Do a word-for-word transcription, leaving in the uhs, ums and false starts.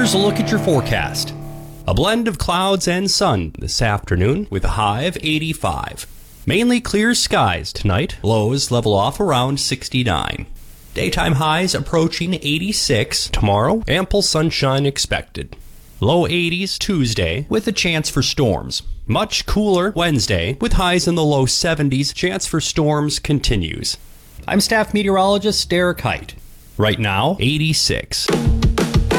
Here's a look at your forecast. A blend of clouds and sun this afternoon with a high of eighty-five. Mainly clear skies tonight. Lows level off around sixty-nine. Daytime highs approaching eighty-six. Tomorrow, ample sunshine expected. Low eighties Tuesday with a chance for storms. Much cooler Wednesday with highs in the low seventies. Chance for storms continues. I'm staff meteorologist Derek Height. Right now, eighty-six.